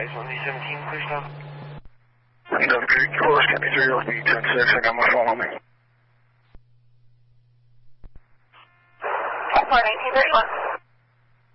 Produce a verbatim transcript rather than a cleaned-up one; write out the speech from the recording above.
Rise one Z seventeen, clear stop. Delta Creek, close, County three, L P ten six, I got my phone on me. four nineteen thirty-one.